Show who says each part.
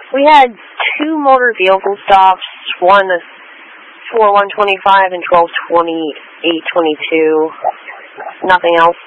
Speaker 1: We had 2 motor vehicle stops, one 4/125 and 12/28/22. Nothing else.